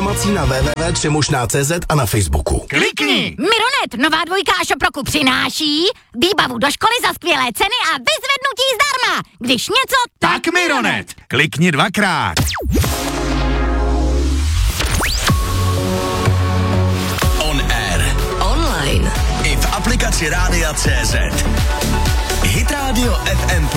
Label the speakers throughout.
Speaker 1: informací na www.třemošná.cz a na Facebooku.
Speaker 2: Klikni!
Speaker 3: Mironet, nová dvojka Šoproku přináší výbavu do školy za skvělé ceny a vyzvednutí zdarma. Když něco,
Speaker 2: Tak Mironet! Klikni 2krát.
Speaker 4: On air.
Speaker 5: Online.
Speaker 4: I v aplikaci Rádia CZ. Hit Radio FM+.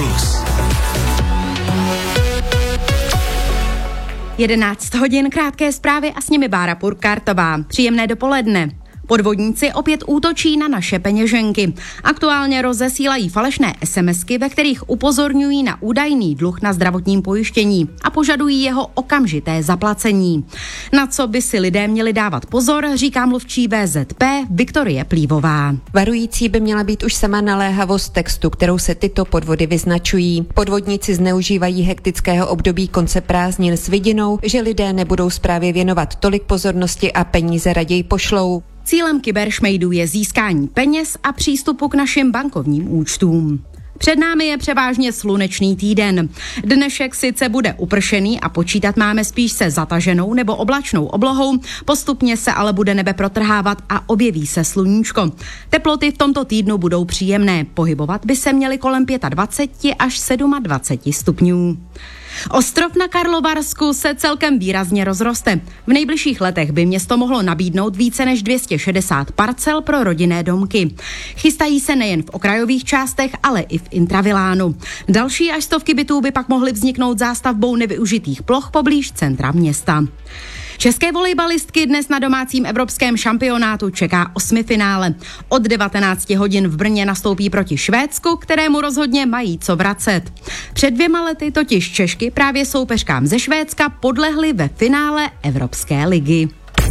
Speaker 6: 11 hodin, krátké zprávy a s nimi Bára Purkartová. Příjemné dopoledne. Podvodníci opět útočí na naše peněženky. Aktuálně rozesílají falešné SMSky, ve kterých upozorňují na údajný dluh na zdravotním pojištění a požadují jeho okamžité zaplacení. Na co by si lidé měli dávat pozor, říká mluvčí VZP Viktorie Plívová.
Speaker 7: Varující by měla být už sama naléhavost textu, kterou se tyto podvody vyznačují. Podvodníci zneužívají hektického období konce prázdnin s vidinou, že lidé nebudou správě věnovat tolik pozornosti a peníze raději pošlou.
Speaker 6: Cílem kyberšmejdů je získání peněz a přístupu k našim bankovním účtům. Před námi je převážně slunečný týden. Dnešek sice bude upršený a počítat máme spíš se zataženou nebo oblačnou oblohou, postupně se ale bude nebe protrhávat a objeví se sluníčko. Teploty v tomto týdnu budou příjemné, pohybovat by se měly kolem 25 až 27 stupňů. Ostrov na Karlovarsku se celkem výrazně rozroste. V nejbližších letech by město mohlo nabídnout více než 260 parcel pro rodinné domky. Chystají se nejen v okrajových částech, ale i v intravilánu. Další až stovky bytů by pak mohly vzniknout zástavbou nevyužitých ploch poblíž centra města. České volejbalistky dnes na domácím evropském šampionátu čeká 8. finále. Od 19 hodin v Brně nastoupí proti Švédsku, kterému rozhodně mají co vracet. Před 2 lety totiž Češky právě soupeřkám ze Švédska podlehly ve finále Evropské ligy.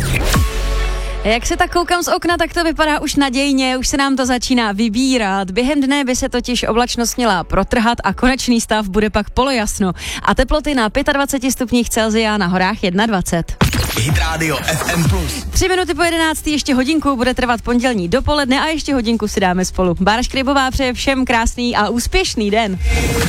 Speaker 8: Jak se tak koukám z okna, tak to vypadá už nadějně, už se nám to začíná vybírat. Během dne by se totiž oblačnost měla protrhat a konečný stav bude pak polojasno. A teploty na 25 stupních Celsia, na horách 21.
Speaker 4: Hit Radio FM+.
Speaker 8: 3 minuty po 11. ještě hodinku bude trvat pondělní dopoledne a ještě hodinku si dáme spolu. Bára Škrybová přeje všem krásný a úspěšný den.